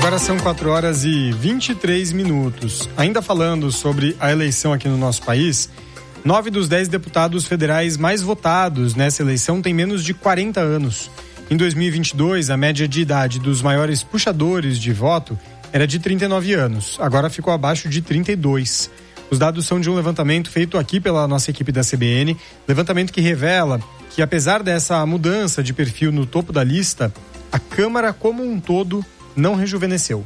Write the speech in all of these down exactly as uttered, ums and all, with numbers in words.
Agora são quatro horas e vinte e três minutos. Ainda falando sobre a eleição aqui no nosso país, nove dos dez deputados federais mais votados nessa eleição têm menos de quarenta anos. Em dois mil e vinte e dois, a média de idade dos maiores puxadores de voto era de trinta e nove anos. Agora ficou abaixo de trinta e dois. Os dados são de um levantamento feito aqui pela nossa equipe da C B N, levantamento que revela que, apesar dessa mudança de perfil no topo da lista, a Câmara como um todo não rejuvenesceu.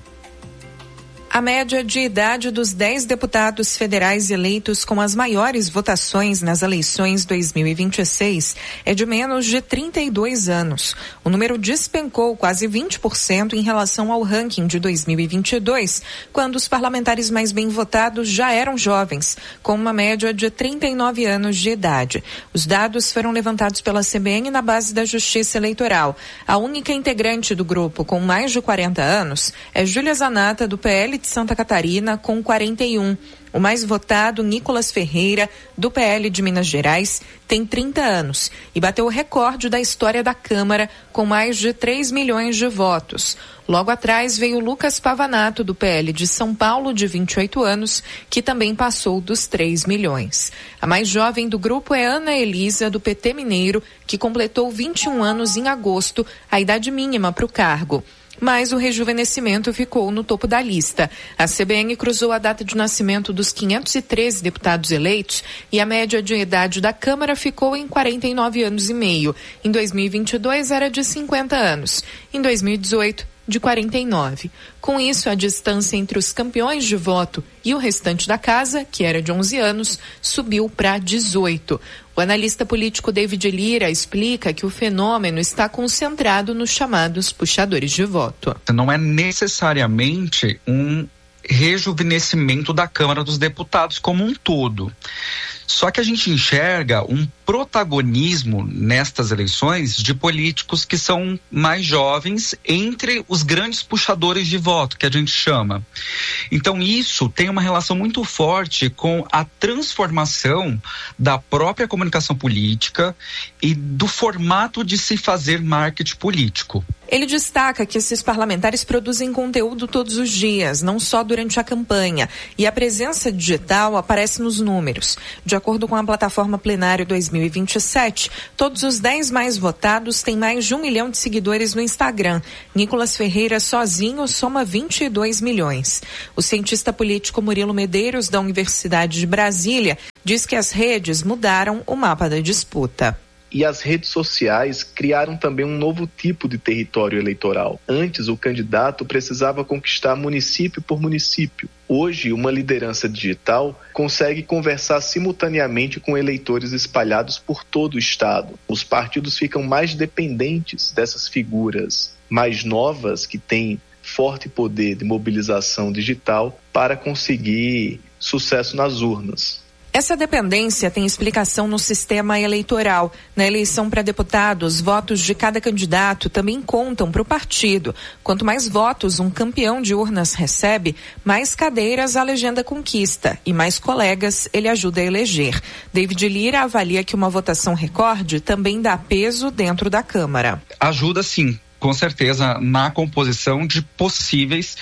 A média de idade dos dez deputados federais eleitos com as maiores votações nas eleições dois mil e vinte e seis é de menos de trinta e dois anos. O número despencou quase vinte por cento em relação ao ranking de dois mil e vinte e dois, quando os parlamentares mais bem votados já eram jovens, com uma média de trinta e nove anos de idade. Os dados foram levantados pela C B N na base da Justiça Eleitoral. A única integrante do grupo com mais de quarenta anos é Júlia Zanata, do P L de Santa Catarina, com quarenta e um. O mais votado, Nicolas Ferreira, do P L de Minas Gerais, tem trinta anos e bateu o recorde da história da Câmara, com mais de três milhões de votos. Logo atrás veio Lucas Pavanato, do P L de São Paulo, de vinte e oito anos, que também passou dos três milhões. A mais jovem do grupo é Ana Elisa, do P T Mineiro, que completou vinte e um anos em agosto, a idade mínima para o cargo. Mas o rejuvenescimento ficou no topo da lista. A C B N cruzou a data de nascimento dos quinhentos e treze deputados eleitos e a média de idade da Câmara ficou em quarenta e nove anos e meio. Em dois mil e vinte e dois era de cinquenta anos. Em dois mil e dezoito, de quarenta e nove. Com isso, a distância entre os campeões de voto e o restante da casa, que era de onze anos, subiu para dezoito. O analista político David Lira explica que o fenômeno está concentrado nos chamados puxadores de voto. Não é necessariamente um rejuvenescimento da Câmara dos Deputados como um todo. Só que a gente enxerga um protagonismo nestas eleições de políticos que são mais jovens entre os grandes puxadores de voto, que a gente chama. Então isso tem uma relação muito forte com a transformação da própria comunicação política e do formato de se fazer marketing político. Ele destaca que esses parlamentares produzem conteúdo todos os dias, não só durante a campanha, e a presença digital aparece nos números. De acordo com a plataforma Plenário dois mil e vinte e sete, todos os dez mais votados têm mais de um milhão de seguidores no Instagram. Nicolas Ferreira sozinho soma vinte e dois milhões. O cientista político Murilo Medeiros, da Universidade de Brasília, diz que as redes mudaram o mapa da disputa. E as redes sociais criaram também um novo tipo de território eleitoral. Antes, o candidato precisava conquistar município por município. Hoje, uma liderança digital consegue conversar simultaneamente com eleitores espalhados por todo o estado. Os partidos ficam mais dependentes dessas figuras mais novas que têm forte poder de mobilização digital para conseguir sucesso nas urnas. Essa dependência tem explicação no sistema eleitoral. Na eleição para deputados, votos de cada candidato também contam para o partido. Quanto mais votos um campeão de urnas recebe, mais cadeiras a legenda conquista e mais colegas ele ajuda a eleger. David Lira avalia que uma votação recorde também dá peso dentro da Câmara. Ajuda sim, com certeza, na composição de possíveis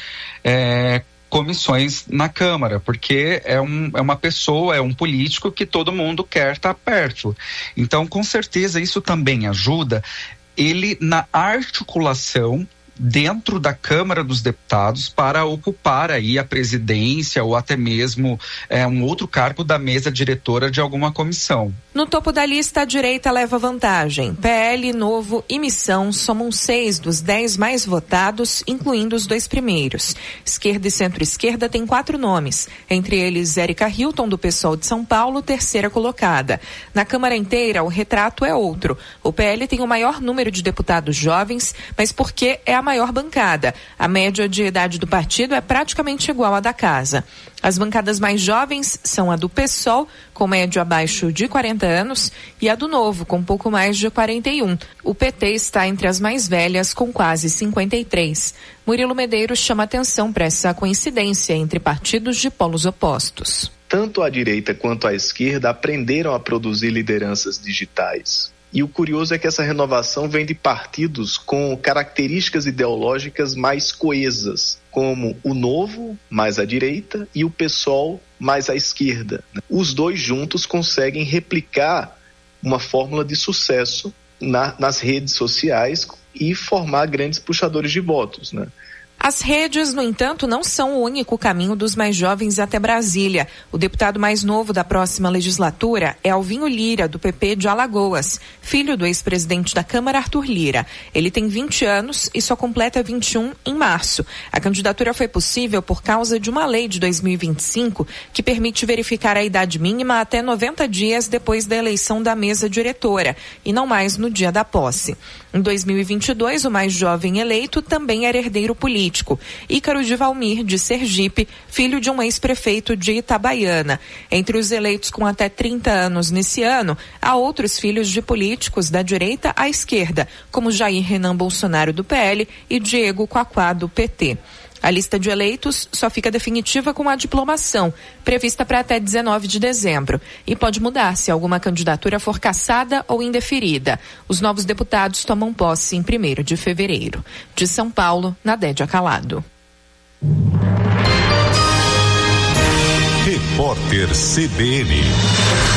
é, comissões na Câmara, porque é, um, é uma pessoa, é um político que todo mundo quer estar perto. Então, com certeza, isso também ajuda ele na articulação dentro da Câmara dos Deputados para ocupar aí a presidência ou até mesmo é, um outro cargo da mesa diretora de alguma comissão. No topo da lista, a direita leva vantagem. P L, Novo e Missão somam seis dos dez mais votados, incluindo os dois primeiros. Esquerda e centro-esquerda têm quatro nomes, entre eles Érica Hilton, do PSOL de São Paulo, terceira colocada. Na Câmara inteira, o retrato é outro. O P L tem o maior número de deputados jovens, mas porque é a maior bancada. A média de idade do partido é praticamente igual à da casa. As bancadas mais jovens são a do PSOL, com média abaixo de quarenta anos, e a do Novo, com pouco mais de quarenta e um. O P T está entre as mais velhas, com quase cinquenta e três. Murilo Medeiros chama atenção para essa coincidência entre partidos de polos opostos. Tanto a direita quanto a esquerda aprenderam a produzir lideranças digitais. E o curioso é que essa renovação vem de partidos com características ideológicas mais coesas, como o Novo, mais à direita, e o PSOL, mais à esquerda. Os dois juntos conseguem replicar uma fórmula de sucesso na, nas redes sociais e formar grandes puxadores de votos, né? As redes, no entanto, não são o único caminho dos mais jovens até Brasília. O deputado mais novo da próxima legislatura é Alvinho Lira, do P P de Alagoas, filho do ex-presidente da Câmara, Arthur Lira. Ele tem vinte anos e só completa vinte e um em março. A candidatura foi possível por causa de uma lei de dois mil e vinte e cinco que permite verificar a idade mínima até noventa dias depois da eleição da mesa diretora, e não mais no dia da posse. Em dois mil e vinte e dois, o mais jovem eleito também era herdeiro político. Ícaro de Valmir, de Sergipe, filho de um ex-prefeito de Itabaiana. Entre os eleitos com até trinta anos nesse ano, há outros filhos de políticos da direita à esquerda, como Jair Renan Bolsonaro, do P L, e Diego Quaquá, do P T. A lista de eleitos só fica definitiva com a diplomação, prevista para até dezenove de dezembro, e pode mudar se alguma candidatura for cassada ou indeferida. Os novos deputados tomam posse em primeiro de fevereiro. De São Paulo, Nadédia Calado. Repórter C B N.